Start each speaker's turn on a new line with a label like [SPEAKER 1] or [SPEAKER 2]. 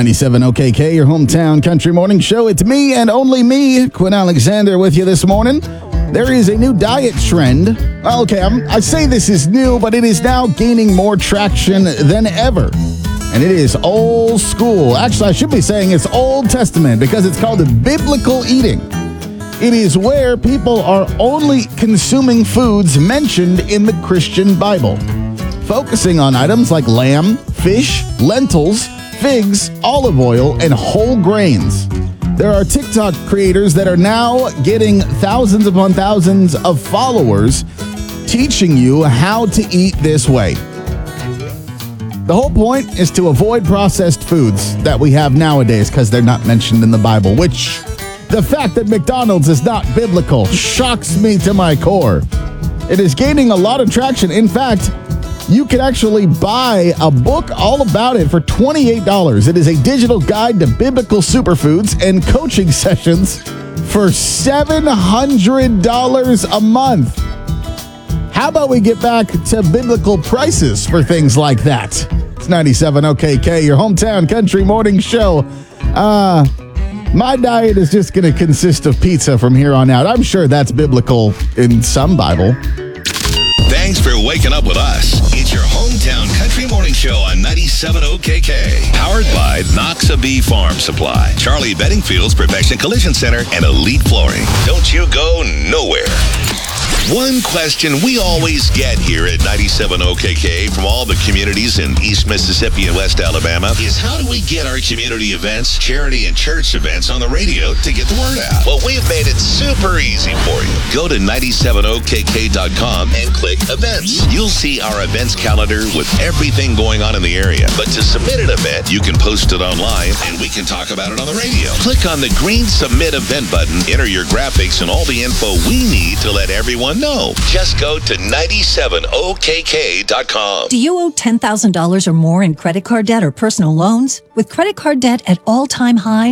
[SPEAKER 1] 97 OKK, your hometown country morning show. It's me and only me, Quinn Alexander, with you this morning. There is a new diet trend. Well, okay, I say this is new, but it is now gaining more traction than ever. And it is old school. Actually, I should be saying it's Old Testament because it's called biblical eating. It is where people are only consuming foods mentioned in the Christian Bible, focusing on items like lamb, fish, lentils, figs, olive oil, and whole grains. There are TikTok creators that are now getting thousands upon thousands of followers teaching you how to eat this way. The whole point is to avoid processed foods that we have nowadays because they're not mentioned in the Bible, which the fact that McDonald's is not biblical shocks me to my core. It is gaining a lot of traction. In fact, you can actually buy a book all about it for $28. It is a digital guide to biblical superfoods and coaching sessions for $700 a month. How about we get back to biblical prices for things like that? It's 97 OKK, your hometown country morning show. My diet is just going to consist of pizza from here on out. I'm sure that's biblical in some Bible.
[SPEAKER 2] Thanks for waking up with us. It's your hometown country morning show on 97 OKK. Powered by Noxa Bee Farm Supply, Charlie Bedingfield's Perfection Collision Center, and Elite Flooring. Don't you go nowhere. One question we always get here at 97 OKK from all the communities in East Mississippi and West Alabama is how do we get our community events, charity and church events on the radio to get the word out? Well, we've made it super easy for you. Go to 97okk.com and click events. You'll see our events calendar with everything going on in the area. But to submit an event, you can post it online and we can talk about it on the radio. Click on the green submit event button, enter your graphics and all the info we need to let everyone know. Just go to 97okk.com.
[SPEAKER 3] Do you owe $10,000 or more in credit card debt or personal loans? With credit card debt at all-time highs,